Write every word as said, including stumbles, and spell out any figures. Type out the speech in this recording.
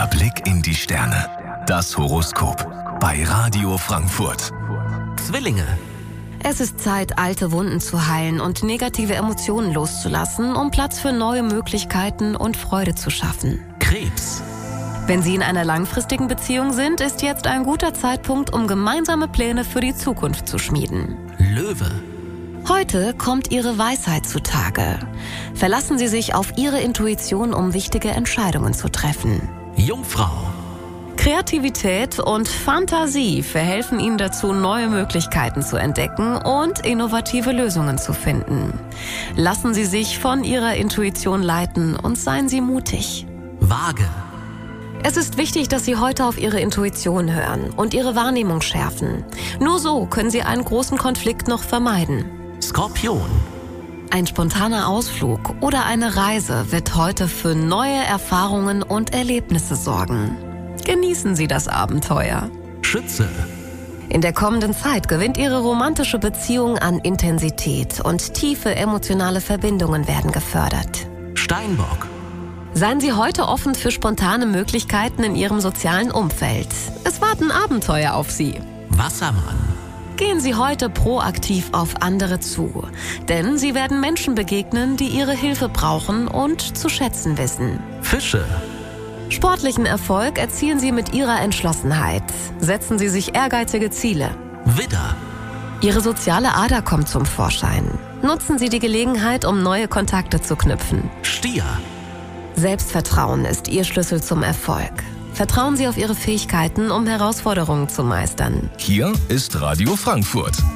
Der Blick in die Sterne. Das Horoskop bei Radio Frankfurt. Zwillinge. Es ist Zeit, alte Wunden zu heilen und negative Emotionen loszulassen, um Platz für neue Möglichkeiten und Freude zu schaffen. Krebs. Wenn Sie in einer langfristigen Beziehung sind, ist jetzt ein guter Zeitpunkt, um gemeinsame Pläne für die Zukunft zu schmieden. Löwe. Heute kommt Ihre Weisheit zutage. Verlassen Sie sich auf Ihre Intuition, um wichtige Entscheidungen zu treffen. Jungfrau. Kreativität und Fantasie verhelfen Ihnen dazu, neue Möglichkeiten zu entdecken und innovative Lösungen zu finden. Lassen Sie sich von Ihrer Intuition leiten und seien Sie mutig. Waage. Es ist wichtig, dass Sie heute auf Ihre Intuition hören und Ihre Wahrnehmung schärfen. Nur so können Sie einen großen Konflikt noch vermeiden. Skorpion. Ein spontaner Ausflug oder eine Reise wird heute für neue Erfahrungen und Erlebnisse sorgen. Genießen Sie das Abenteuer. Schütze. In der kommenden Zeit gewinnt Ihre romantische Beziehung an Intensität und tiefe emotionale Verbindungen werden gefördert. Steinbock. Seien Sie heute offen für spontane Möglichkeiten in Ihrem sozialen Umfeld. Es warten Abenteuer auf Sie. Wassermann. Gehen Sie heute proaktiv auf andere zu, denn Sie werden Menschen begegnen, die Ihre Hilfe brauchen und zu schätzen wissen. Fische. Sportlichen Erfolg erzielen Sie mit Ihrer Entschlossenheit. Setzen Sie sich ehrgeizige Ziele. Widder. Ihre soziale Ader kommt zum Vorschein. Nutzen Sie die Gelegenheit, um neue Kontakte zu knüpfen. Stier. Selbstvertrauen ist Ihr Schlüssel zum Erfolg. Vertrauen Sie auf Ihre Fähigkeiten, um Herausforderungen zu meistern. Hier ist Radio Frankfurt.